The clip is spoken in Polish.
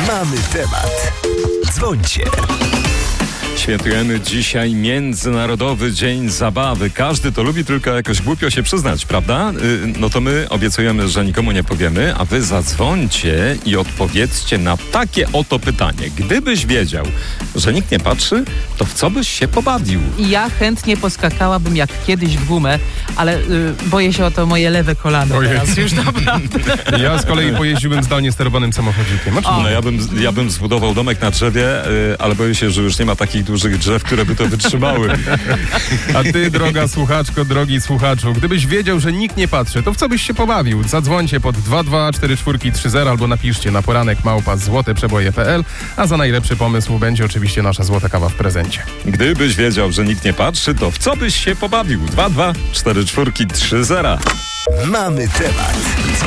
Mamy temat. Dzwońcie. Świętujemy dzisiaj Międzynarodowy Dzień Zabawy. Każdy to lubi, tylko jakoś głupio się przyznać, prawda? No to my obiecujemy, że nikomu nie powiemy, a wy zadzwońcie i odpowiedzcie na takie oto pytanie. Gdybyś wiedział, że nikt nie patrzy, to w co byś się pobawił? Ja chętnie poskakałabym jak kiedyś w gumę, ale boję się o to moje lewe kolano teraz już naprawdę. Ja z kolei pojeździłbym zdalnie sterowanym samochodzikiem. No ja bym zbudował domek na drzewie, ale boję się, że już nie ma takich dużych drzew, które by to wytrzymały. A ty, droga słuchaczko, drogi słuchaczu, gdybyś wiedział, że nikt nie patrzy, to w co byś się pobawił? Zadzwońcie pod 224430 albo napiszcie na poranek@złoteprzeboje.pl, a za najlepszy pomysł będzie oczywiście nasza złota kawa w prezencie. Gdybyś wiedział, że nikt nie patrzy, to w co byś się pobawił? 224430. Mamy temat.